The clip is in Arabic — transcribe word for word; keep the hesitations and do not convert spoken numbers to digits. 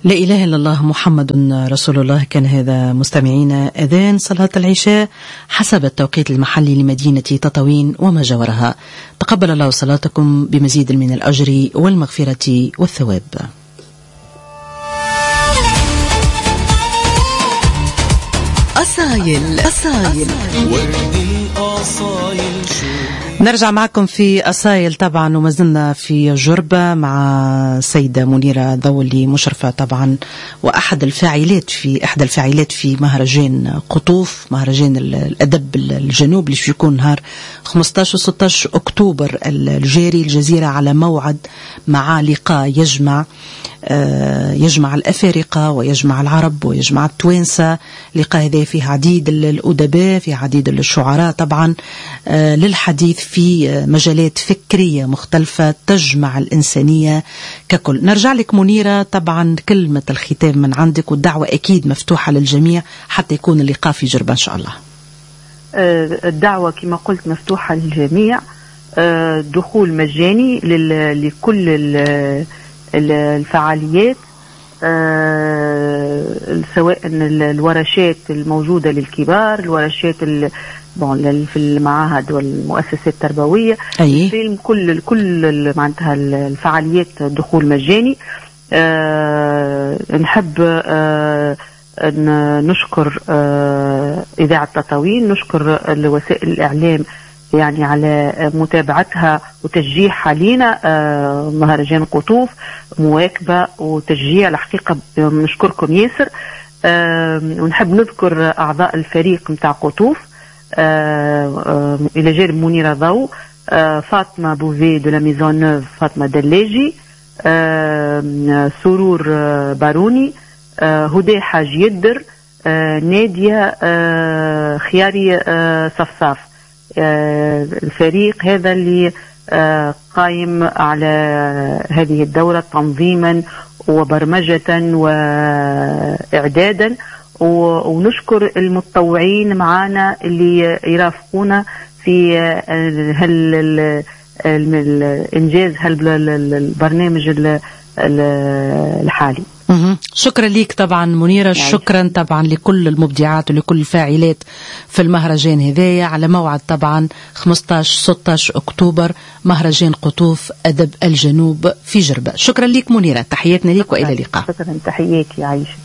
لا إله إلا الله محمد رسول الله. كان هذا مستمعينا أذان صلاة العشاء حسب التوقيت المحلي لمدينة تطاوين وما جاورها. تقبل الله صلاتكم بمزيد من الأجر والمغفرة والثواب. أصايل أصايل نرجع معكم في أصايل طبعا، وما زلنا في جربة مع سيدة منيرة ضو اللي مشرفة طبعا وأحد الفاعلات في إحدى الفاعلات في مهرجان قطوف، مهرجان الأدب الجنوب اللي يكون نهار خمسطعش و ستطعش أكتوبر الجاري. الجزيرة على موعد مع لقاء يجمع يجمع الأفارقة ويجمع العرب ويجمع التوانسة. لقاء هذا فيه عديد الأدباء، فيه عديد الشعراء طبعا، للحديث في مجالات فكرية مختلفة تجمع الإنسانية ككل. نرجع لك منيرة، طبعا كلمة الختام من عندك، والدعوة أكيد مفتوحة للجميع حتى يكون اللقاء في جربة إن شاء الله. الدعوة كما قلت مفتوحة للجميع، دخول مجاني لكل الفعاليات، سواء الورشات الموجودة للكبار، الورشات في المعاهد والمؤسسات التربوية، الفيلم، كل كل معناتها الفعاليات دخول مجاني. نحب نشكر إذاعة تطاوين، نشكر وسائل الإعلام يعني على متابعتها وتشجيعها لينا. آه مهرجان قطوف مواكبة وتشجيع الحقيقة، نشكركم ياسر. آه ونحب نذكر أعضاء الفريق متاع قطوف، آه آه إلى جانب منيرة ضو، آه فاطمة بوفي دو لا ميزون نوف، فاطمة دلاجي، آه سرور آه باروني، آه هدى حاج يدر، آه نادية آه خياري آه صفصاف. الفريق هذا اللي قائم على هذه الدورة تنظيما وبرمجة وإعدادا، ونشكر المتطوعين معنا اللي يرافقونا في الإنجاز هالبرنامج الحالي. شكرا ليك طبعا منيرة، شكرا طبعا لكل المبدعات ولكل الفاعلات في المهرجان هذايا، على موعد طبعا خمسطعش ستطعش أكتوبر مهرجان قطوف أدب الجنوب في جربة. شكرا ليك منيرة، تحياتنا ليك وإلى اللقاء. شكرا، تحياتي، عايشة.